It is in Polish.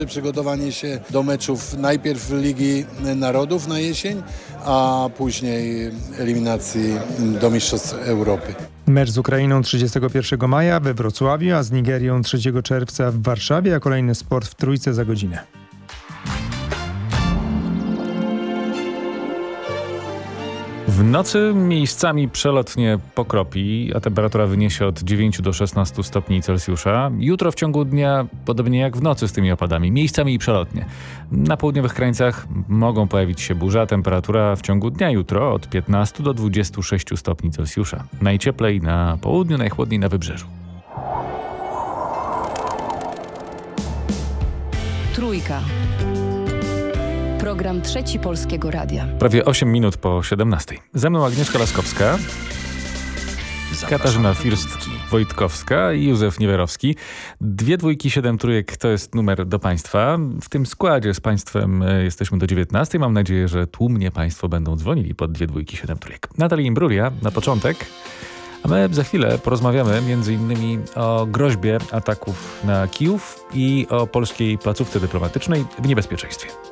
Przygotowanie się do meczów najpierw Ligi Narodów na jesień, a później eliminacji do Mistrzostw Europy. Mecz z Ukrainą 31 maja we Wrocławiu, a z Nigerią 3 czerwca w Warszawie, a kolejny sport w Trójce za godzinę. W nocy miejscami przelotnie pokropi, a temperatura wyniesie od 9 do 16 stopni Celsjusza. Jutro w ciągu dnia, podobnie jak w nocy z tymi opadami, miejscami przelotnie. Na południowych krańcach mogą pojawić się burze, a temperatura w ciągu dnia jutro od 15 do 26 stopni Celsjusza. Najcieplej na południu, najchłodniej na wybrzeżu. Trójka. Program Trzeci Polskiego Radia. Prawie 8 minut po 17. Ze mną Agnieszka Laskowska, Katarzyna First-Wojtkowska i Józef Niewerowski. 2 dwójki, 7 trójek to jest numer do Państwa. W tym składzie z Państwem jesteśmy do 19. Mam nadzieję, że tłumnie Państwo będą dzwonili pod 2 dwójki, 7 trójek. Natalia Imbrulia na początek, a my za chwilę porozmawiamy m.in. o groźbie ataków na Kijów i o polskiej placówce dyplomatycznej w niebezpieczeństwie.